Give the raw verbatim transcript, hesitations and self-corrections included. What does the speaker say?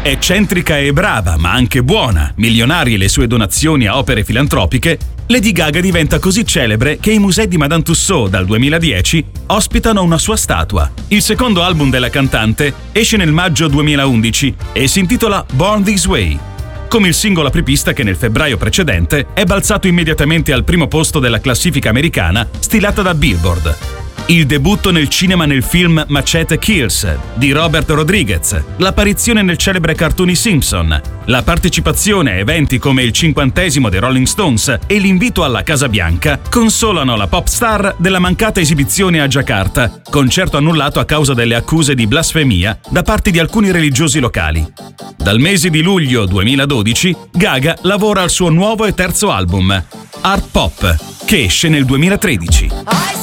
Eccentrica e brava, ma anche buona, milionarie le sue donazioni a opere filantropiche, Lady Gaga diventa così celebre che i musei di Madame Tussauds dal duemiladieci ospitano una sua statua. Il secondo album della cantante esce nel maggio duemilaundici e si intitola Born This Way, come il singolo apripista che nel febbraio precedente è balzato immediatamente al primo posto della classifica americana stilata da Billboard. Il debutto nel cinema nel film Machete Kills di Robert Rodriguez, l'apparizione nel celebre cartoon I Simpson, la partecipazione a eventi come il cinquantesimo dei Rolling Stones e l'invito alla Casa Bianca consolano la pop star della mancata esibizione a Giacarta, concerto annullato a causa delle accuse di blasfemia da parte di alcuni religiosi locali. Dal mese di luglio duemiladodici, Gaga lavora al suo nuovo e terzo album, Art Pop, che esce nel duemilatredici.